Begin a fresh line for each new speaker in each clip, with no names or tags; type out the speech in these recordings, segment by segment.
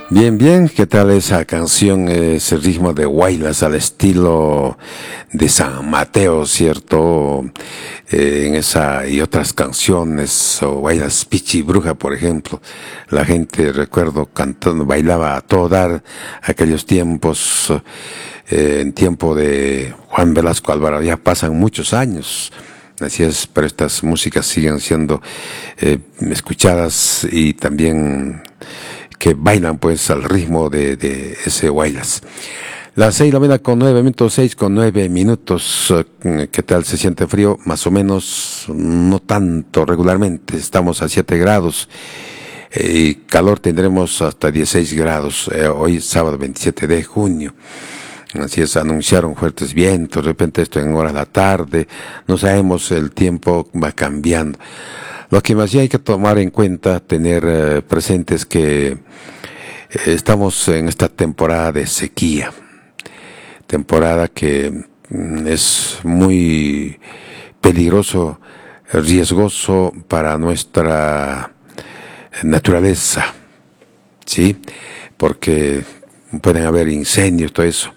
Bien, bien, ¿qué tal esa canción, ese ritmo de guaylas al estilo de San Mateo, cierto? En esa y otras canciones, o guaylas Pichi Bruja, por ejemplo. La gente, recuerdo, cantando, bailaba a todo dar aquellos tiempos, en tiempo de Juan Velasco Alvarado, ya pasan muchos años. Así es, pero estas músicas siguen siendo escuchadas y también que bailan pues al ritmo de ese guaylas. Las 6:09 con 9 minutos, 6:09. ¿Qué tal se siente frío? Más o menos, no tanto regularmente. Estamos a 7 grados. Y calor tendremos hasta 16 grados. Hoy sábado 27 de junio. Así es, anunciaron fuertes vientos, de repente esto en horas de la tarde, no sabemos, el tiempo va cambiando. Lo que más sí hay que tomar en cuenta, tener presente es que estamos en esta temporada de sequía, temporada que es muy peligroso, riesgoso para nuestra naturaleza, ¿sí? Porque pueden haber incendios, todo eso.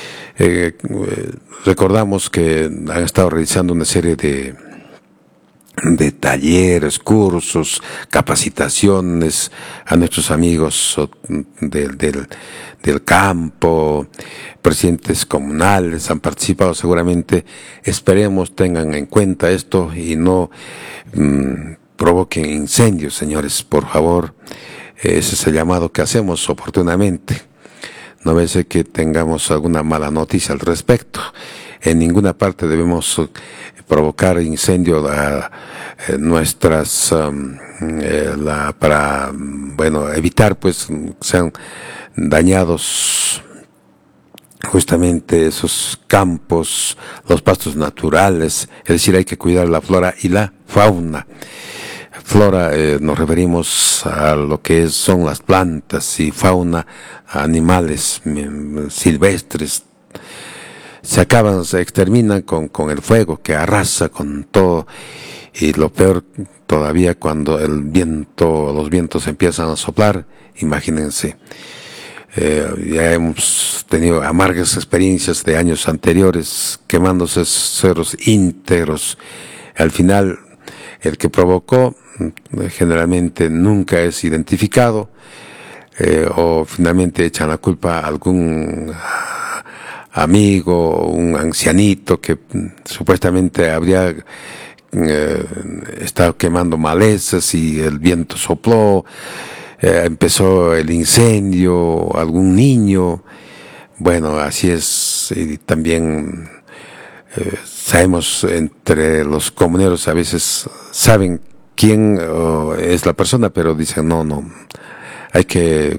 Recordamos que han estado realizando una serie de talleres, cursos, capacitaciones a nuestros amigos del campo, presidentes comunales han participado seguramente. Esperemos tengan en cuenta esto y no provoquen incendios, señores, por favor. Ese es el llamado que hacemos oportunamente. No vaya que tengamos alguna mala noticia al respecto. En ninguna parte debemos provocar incendio a nuestras para evitar pues sean dañados justamente esos campos, los pastos naturales. Es decir, hay que cuidar la flora y la fauna. Flora, nos referimos a lo que son las plantas, y fauna, animales silvestres. Se exterminan con el fuego que arrasa con todo, y lo peor todavía cuando los vientos empiezan a soplar, imagínense. Ya hemos tenido amargas experiencias de años anteriores quemándose cerros íntegros. Al final, el que provocó generalmente nunca es identificado, o finalmente echan la culpa a algún amigo, un ancianito que supuestamente habría estado quemando malezas y el viento sopló, empezó el incendio, algún niño. Bueno, así es. Y también sabemos, entre los comuneros a veces saben quién es la persona, pero dicen no, hay que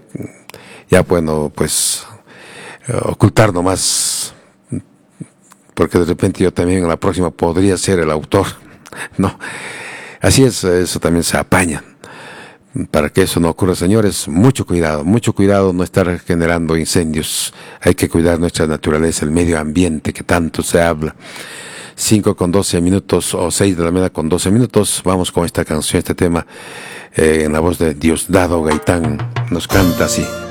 ocultar nomás, porque de repente yo también en la próxima podría ser el autor. No, así es, eso también se apaña. Para que eso no ocurra, señores, mucho cuidado no estar generando incendios. Hay que cuidar nuestra naturaleza, el medio ambiente que tanto se habla. 5:12 o 6:12. Vamos con esta canción, este tema, en la voz de Diosdado Gaitán. Nos canta así.